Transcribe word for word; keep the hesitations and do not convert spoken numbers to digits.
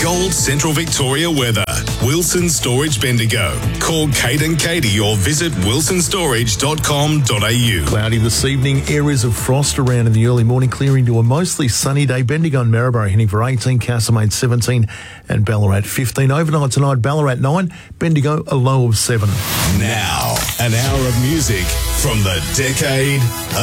Gold Central Victoria weather. Wilson Storage Bendigo. Call Kate and Katie or visit wilson storage dot com dot a u. Cloudy this evening, areas of frost around in the early morning, clearing to a mostly sunny day. Bendigo and Maryborough heading for eighteen, Castlemaine seventeen and Ballarat fifteen. Overnight tonight, Ballarat nine, Bendigo a low of seven. Now, an hour of music from the decade